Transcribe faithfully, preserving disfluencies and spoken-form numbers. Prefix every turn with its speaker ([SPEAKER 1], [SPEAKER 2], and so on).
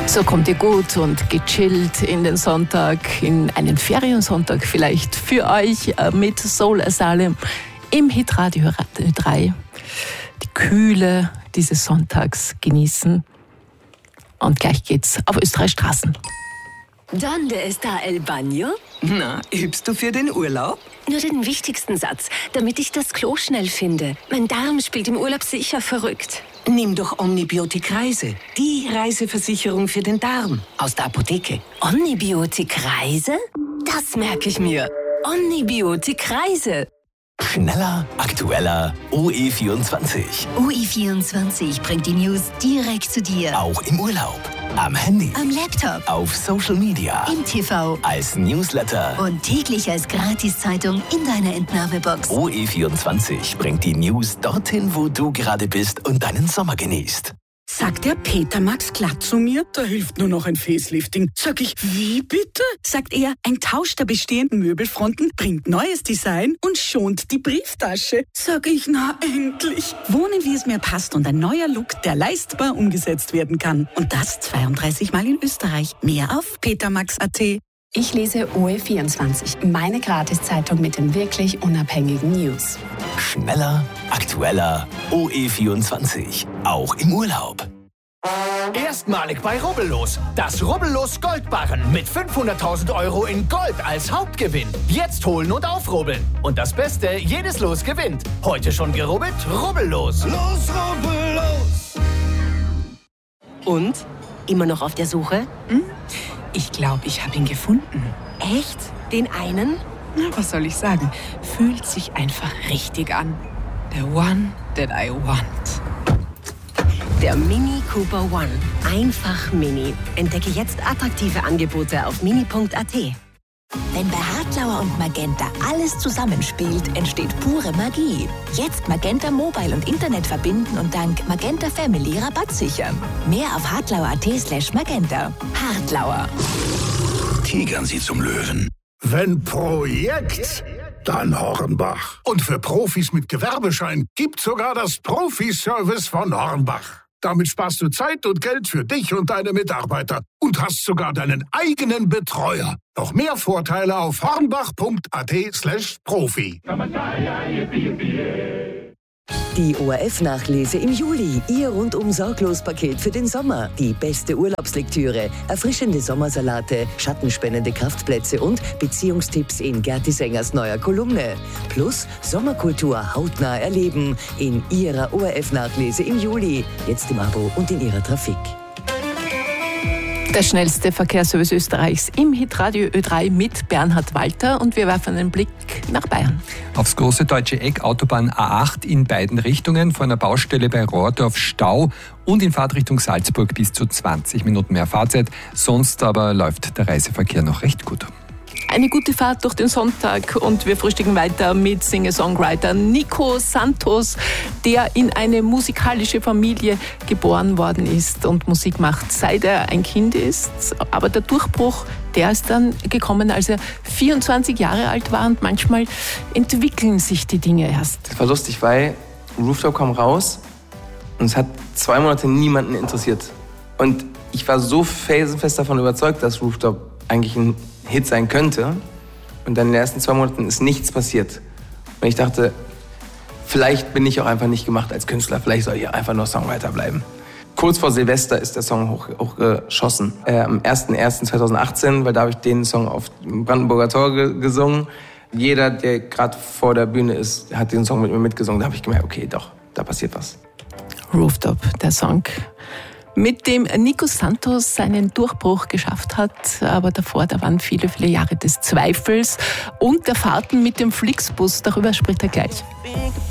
[SPEAKER 1] So kommt ihr gut und gechillt in den Sonntag, in einen Feriensonntag vielleicht für euch mit Soul Asylum im Hitradio drei. Die Kühle dieses Sonntags genießen. Und gleich geht's auf Österreich Straßen.
[SPEAKER 2] ¿Dónde está el baño?
[SPEAKER 3] Na, übst du für den Urlaub?
[SPEAKER 2] Nur den wichtigsten Satz, damit ich das Klo schnell finde. Mein Darm spielt im Urlaub sicher verrückt.
[SPEAKER 3] Nimm doch Omnibiotik Reise. Die Reiseversicherung für den Darm. Aus der Apotheke.
[SPEAKER 2] Omnibiotik Reise? Das merke ich mir. Omnibiotik Reise.
[SPEAKER 4] Schneller, aktueller, O E vierundzwanzig.
[SPEAKER 5] O E vierundzwanzig bringt die News direkt zu dir.
[SPEAKER 4] Auch im Urlaub, am Handy,
[SPEAKER 5] am Laptop,
[SPEAKER 4] auf Social Media,
[SPEAKER 5] im T V,
[SPEAKER 4] als Newsletter
[SPEAKER 5] und täglich als Gratiszeitung in deiner Entnahmebox.
[SPEAKER 4] O E vierundzwanzig bringt die News dorthin, wo du gerade bist und deinen Sommer genießt.
[SPEAKER 6] Sagt der Peter Max glatt zu mir, da hilft nur noch ein Facelifting. Sag ich, wie bitte? Sagt er, ein Tausch der bestehenden Möbelfronten bringt neues Design und schont die Brieftasche. Sag ich, na endlich. Wohnen, wie es mir passt und ein neuer Look, der leistbar umgesetzt werden kann. Und das zweiunddreißig Mal in Österreich. Mehr auf petermax punkt at.
[SPEAKER 7] Ich lese O E vierundzwanzig, meine Gratiszeitung mit den wirklich unabhängigen News.
[SPEAKER 4] Schneller, aktueller, O E vierundzwanzig, auch im Urlaub.
[SPEAKER 8] Erstmalig bei Rubbellos. Das Rubbellos Goldbarren mit fünfhunderttausend Euro in Gold als Hauptgewinn. Jetzt holen und aufrubbeln. Und das Beste, jedes Los gewinnt. Heute schon gerubbelt? Rubbellos. Los, Rubbellos!
[SPEAKER 2] Und? Immer noch auf der Suche?
[SPEAKER 6] Hm? Ich glaube, ich habe ihn gefunden.
[SPEAKER 2] Echt? Den einen?
[SPEAKER 6] Na, was soll ich sagen? Fühlt sich einfach richtig an. The one that I want.
[SPEAKER 2] Der Mini Cooper One. Einfach Mini. Entdecke jetzt attraktive Angebote auf mini punkt at.
[SPEAKER 5] Wenn bei Hartlauer und Magenta alles zusammenspielt, entsteht pure Magie. Jetzt Magenta Mobile und Internet verbinden und dank Magenta Family Rabatt sichern. Mehr auf hartlauer punkt at slash magenta. Hartlauer.
[SPEAKER 9] Tigern Sie zum Löwen. Wenn Projekt, dann Hornbach. Und für Profis mit Gewerbeschein gibt's sogar das Profiservice von Hornbach. Damit sparst du Zeit und Geld für dich und deine Mitarbeiter und hast sogar deinen eigenen Betreuer. Noch mehr Vorteile auf hornbach punkt at slash profi.
[SPEAKER 10] Die O R F-Nachlese im Juli. Ihr rundum sorglos Paket für den Sommer. Die beste Urlaubslektüre, erfrischende Sommersalate, schattenspendende Kraftplätze und Beziehungstipps in Gerti Sängers neuer Kolumne. Plus Sommerkultur hautnah erleben in ihrer O R F-Nachlese im Juli. Jetzt im Abo und in ihrer Trafik.
[SPEAKER 1] Der schnellste Verkehrsservice Österreichs im Hitradio Ö drei mit Bernhard Walter und wir werfen einen Blick nach Bayern.
[SPEAKER 11] Aufs große deutsche Eck Autobahn A acht in beiden Richtungen, vor einer Baustelle bei Rohrdorf Stau und in Fahrtrichtung Salzburg bis zu zwanzig Minuten mehr Fahrzeit. Sonst aber läuft der Reiseverkehr noch recht gut.
[SPEAKER 1] Eine gute Fahrt durch den Sonntag und wir frühstücken weiter mit Singer-Songwriter Nico Santos, der in eine musikalische Familie geboren worden ist und Musik macht, seit er ein Kind ist. Aber der Durchbruch, der ist dann gekommen, als er vierundzwanzig Jahre alt war und manchmal entwickeln sich die Dinge erst.
[SPEAKER 12] Das war lustig, weil Rooftop kam raus und es hat zwei Monate niemanden interessiert. Und ich war so felsenfest davon überzeugt, dass Rooftop eigentlich ein Hit sein könnte. Und dann in den ersten zwei Monaten ist nichts passiert. Und ich dachte, vielleicht bin ich auch einfach nicht gemacht als Künstler. Vielleicht soll ich einfach nur Songwriter bleiben. Kurz vor Silvester ist der Song hoch, hochgeschossen. Äh, am ersten ersten zweitausendachtzehn, weil da habe ich den Song auf dem Brandenburger Tor ge- gesungen. Jeder, der gerade vor der Bühne ist, hat den Song mit mir mitgesungen. Da habe ich gemerkt, okay, doch, da passiert was.
[SPEAKER 1] Rooftop, der Song, mit dem Nico Santos seinen Durchbruch geschafft hat. Aber davor, da waren viele, viele Jahre des Zweifels und der Fahrten mit dem Flixbus. Darüber spricht er gleich.